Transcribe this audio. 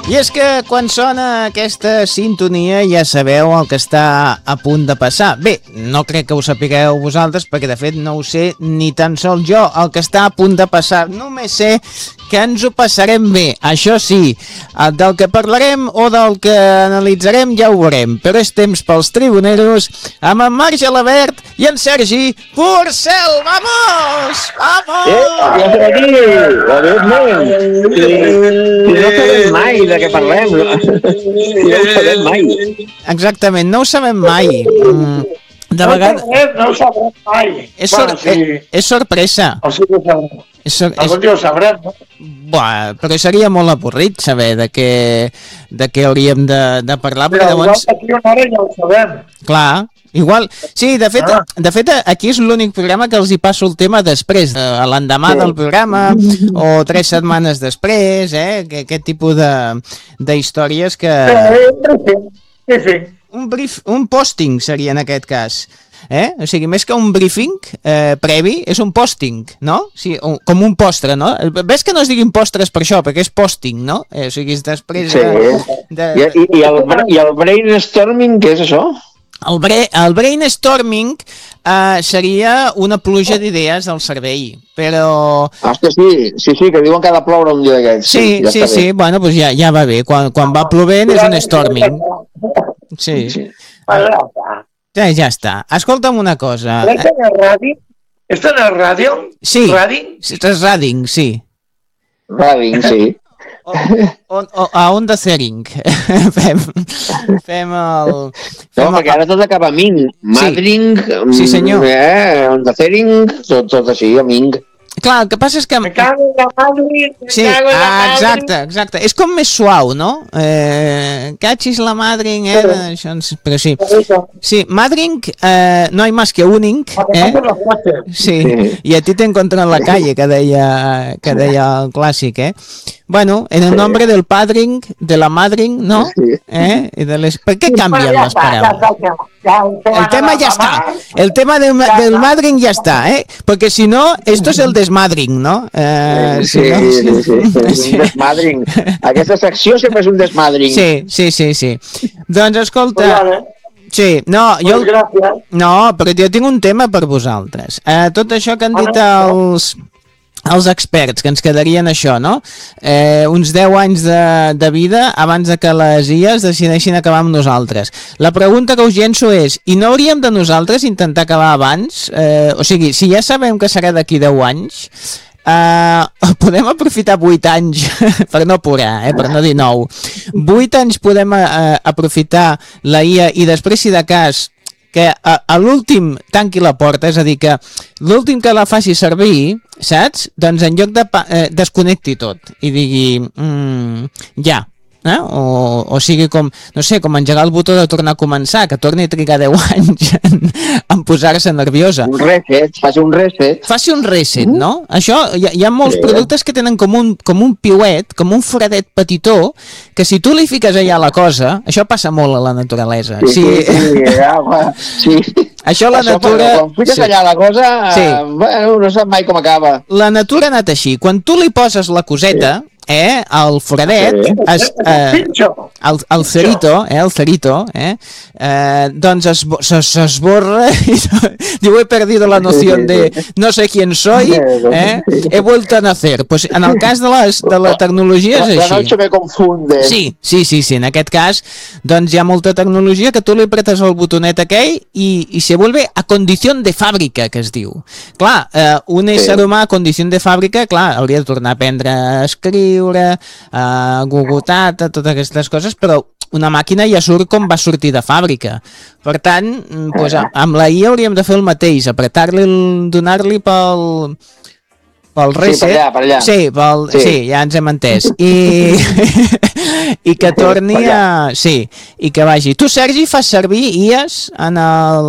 I és que quan sona aquesta sintonia ja sabeu el que està a punt de passar. Bé, no crec que ho sapigueu vosaltres, perquè de fet no ho sé ni tan sols jo. El que està a punt de passar, només sé que ens ho passarem bé. Això sí, del que parlarem o del que analitzarem ja ho veurem. Però és temps pels tribuneros amb en Marc Gelabert i en Sergi Porcel. ¡Vamos! ¡Vamos! Ja estem aquí! Evidentment! Si no sabem mai de què parlem. Si no ho sabem mai. Exactament, no ho sabem mai. De vegades... No ho sabrem mai. És sorpresa. O sí que ho sabrem. Algun dia ho sabrem, no? Buah, però seria molt avorrit saber de què hauríem de parlar, perquè llavors... Però aquí una hora ja ho sabem. Clar, igual... Sí, de fet, aquí és l'únic programa que els hi passo el tema després, a l'endemà del programa, o 3 setmanes després, aquest tipus d'històries que... Sí. Un posting seria en aquest cas. O sigui, més que un briefing previ, és un posting, no? Sí, com un postre, no? Ves que no es diguin postres per això, perquè és posting, no? O sigui, és després I el brainstorming, què és això? El brainstorming seria una pluja d'idees al cervell, però... Hòstia, sí, que diuen que ha de ploure un dia d'aquests. Sí, bueno, doncs ja va bé. Quan va plovent és un storming. Sí. Ja està. Escolta'm una cosa. ¿Esto en el radio? Sí. ¿Rading? És Rading, sí. Rading, sí. A Onda Cering. Fem el... No, perquè ara tot acaba amb ing. Madring, sí, senyor. Onda Cering, tot així, amb ing. Clar, el que passa és que... Me cago en la madre. Sí, exacte. És com més suau, no? Cachis la madring, però sí. Sí, madring, no hay más que un ink, Sí, y a ti te encontré en la calle, que deia el clàssic, Bueno, en el nombre del padring, de la madring, ¿no? Y de les... ¿Por qué cambian las palabras? El tema ya está. El tema del madring ya está, Porque si no, esto es el desmadring, ¿no? Sí. Un desmadring. Aquesta secció sempre és un desmadring. Sí. Doncs escolta... Sí, no, però jo tinc un tema per vosaltres. Tot això que han dit els experts, que ens quedarien això, no? Uns 10 anys de vida abans de que les IAs decideixin acabar amb nosaltres. La pregunta que us llenço és, i no hauríem de nosaltres intentar acabar abans? O sigui, si ja sabem que serà d'aquí 10 anys, podem aprofitar 8 anys, per no apurar, per no dir 9. 8 anys podem aprofitar la IA i després, si de cas, que a l'últim tanqui la porta, és a dir, que l'últim que la faci servir, saps? Doncs en lloc de desconnecti tot i digui, ja, o sigui com, no sé, com engegar el botó de tornar a començar, que torni a trigar 10 anys en posar-se nerviosa. Faci un reset, no? Això, hi ha molts productes que tenen com un piuet, com un foradet petitó, que si tu li fiques allà la cosa, això passa molt a la naturalesa. Sí. Això la natura... Quan fiques allà la cosa, bueno, no sap mai com acaba. La natura ha anat així. Quan tu li poses la coseta, el foradet, el cerito, doncs s'esborra i diu, he perdido la noción de no sé quién soy, he vuelto a nacer. Pues en el cas de la tecnologia és així. La noche me confunde. Sí, en aquest cas doncs hi ha molta tecnologia que tu li apretes el botonet aquell i se vuelve a condición de fàbrica, que es diu. Clar, un ésser humà a condició de fàbrica, clar, hauria de tornar a aprendre a escriure, Gogotata, totes aquestes coses, però una màquina ja surt com va sortir de fàbrica. Per tant, doncs, amb la IA hauríem de fer el mateix, apretar-li, donar-li pel reset. Per allà. Sí, ja ens hem entès. I que torni a... Sí, i que vagi. Tu, Sergi, fas servir IAs en el